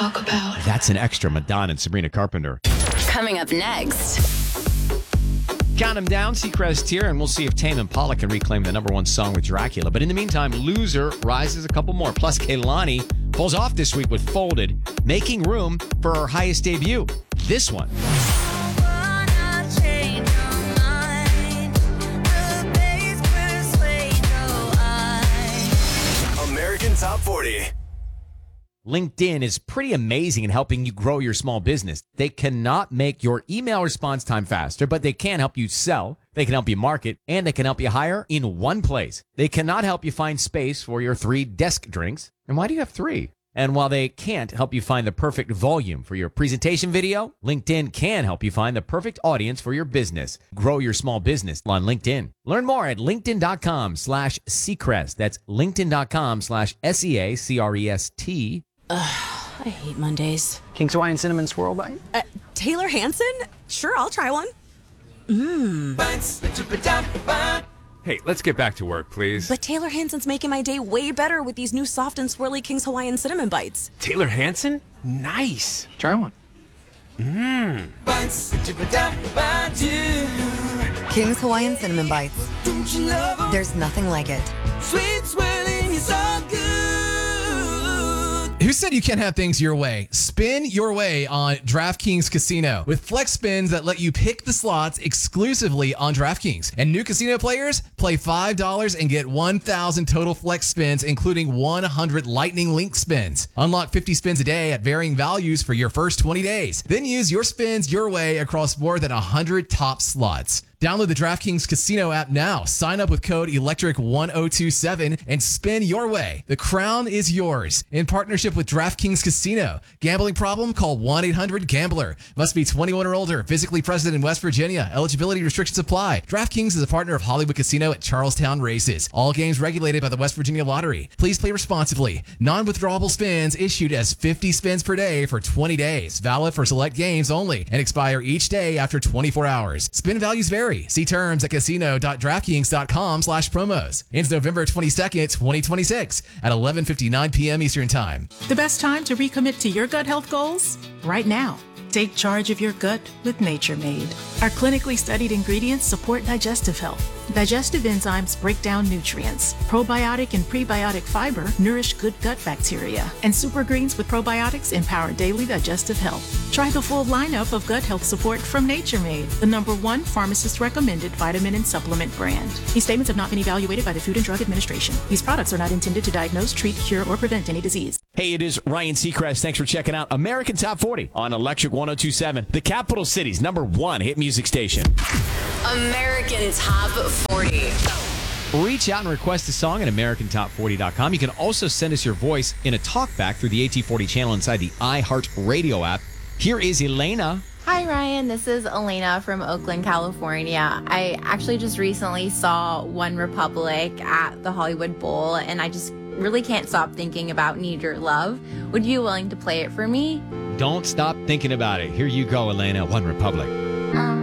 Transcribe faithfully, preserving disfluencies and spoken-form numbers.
talk about. That's an extra. Madonna and Sabrina Carpenter. Coming up next. Count them down. Seacrest here, and we'll see if Tame Impala can reclaim the number one song with Dracula. But in the meantime, Loser rises a couple more. Plus, Kehlani pulls off this week with Folded, making room for her highest debut. This one. American Top forty. LinkedIn is pretty amazing in helping you grow your small business. They cannot make your email response time faster, but they can help you sell, they can help you market, and they can help you hire in one place. They cannot help you find space for your three desk drinks. And why do you have three? And while they can't help you find the perfect volume for your presentation video, LinkedIn can help you find the perfect audience for your business. Grow your small business on LinkedIn. Learn more at linkedin.com slash Seacrest. That's linkedin.com slash S E A C R E S T. Ugh, I hate Mondays. King's Hawaiian Cinnamon Swirl Bite? Uh, Taylor Hanson? Sure, I'll try one. Mmm. Hey, let's get back to work, please. But Taylor Hanson's making my day way better with these new soft and swirly King's Hawaiian Cinnamon Bites. Taylor Hanson? Nice. Try one. Mmm. King's Hawaiian Cinnamon Bites. There's nothing like it. Sweet swirling is all good. Who said you can't have things your way? Spin your way on DraftKings Casino with flex spins that let you pick the slots exclusively on DraftKings. And new casino players play five dollars and get one thousand total flex spins, including one hundred Lightning Link spins. Unlock fifty spins a day at varying values for your first twenty days. Then use your spins your way across more than one hundred top slots. Download the DraftKings Casino app now. Sign up with code electric one oh two seven and spin your way. The crown is yours. In partnership with DraftKings Casino. Gambling problem? Call one eight hundred gambler. Must be twenty-one or older. Physically present in West Virginia. Eligibility restrictions apply. DraftKings is a partner of Hollywood Casino at Charlestown Races. All games regulated by the West Virginia Lottery. Please play responsibly. Non-withdrawable spins issued as fifty spins per day for twenty days. Valid for select games only and expire each day after twenty-four hours. Spin values vary. See terms at casino.draftkings.com slash promos. Ends November twenty-second, twenty twenty-six at eleven fifty-nine p.m. Eastern Time. The best time to recommit to your gut health goals? Right now. Take charge of your gut with Nature Made. Our clinically studied ingredients support digestive health. Digestive enzymes break down nutrients. Probiotic and prebiotic fiber nourish good gut bacteria. And super greens with probiotics empower daily digestive health. Try the full lineup of gut health support from Nature Made, the number one pharmacist-recommended vitamin and supplement brand. These statements have not been evaluated by the Food and Drug Administration. These products are not intended to diagnose, treat, cure, or prevent any disease. Hey, it is Ryan Seacrest. Thanks for checking out American Top forty on Electric one oh two seven, the capital city's number one hit music station. American Top forty. Reach out and request a song at american top forty dot com. You can also send us your voice in a talkback through the A T forty channel inside the iHeartRadio app. Here is Elena. Hi, Ryan. This is Elena from Oakland, California. I actually just recently saw One Republic at the Hollywood Bowl, and I just really can't stop thinking about Need Your Love. Would you be willing to play it for me? Don't stop thinking about it. Here you go, Elena. One Republic. Um.